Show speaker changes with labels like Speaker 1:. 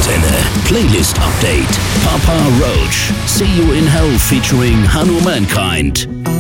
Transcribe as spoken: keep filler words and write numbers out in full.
Speaker 1: Antenne. Playlist Update. Papa Roach. See You in Hell featuring Hanno Mankind.